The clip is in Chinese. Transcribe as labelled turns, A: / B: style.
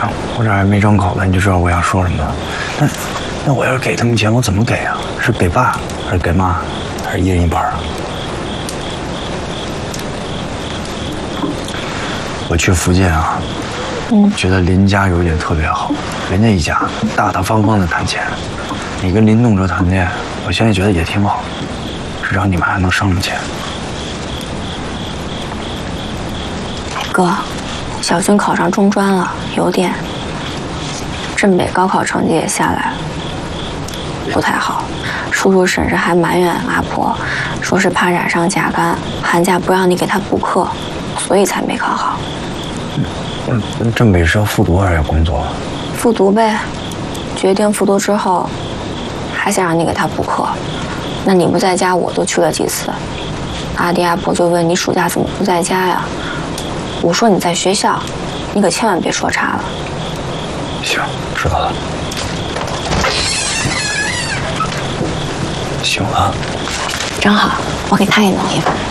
A: 行，我这还没张口呢，你就知道我想说什么了。那我要是给他们钱，我怎么给啊？是给爸，还是给妈，还是一人一半啊？我去福建啊，觉得林家有一点特别好，人家一家大大方方的谈钱，你跟林动哲谈恋爱，我现在觉得也挺好，至少你们还能省了钱。
B: 哥，小军考上中专了，有点。镇北高考成绩也下来了，不太好。叔叔婶婶还埋怨阿婆，说是怕染上甲肝，寒假不让你给他补课，所以才没考好。
A: 镇北是要复读还是要工作？
B: 复读呗。决定复读之后，还想让你给他补课。那你不在家，我都去了几次。阿弟阿婆就问你暑假怎么不在家呀？我说你在学校，你可千万别说差了。
A: 行，知道了。醒了。
B: 正好，我给他也弄一份。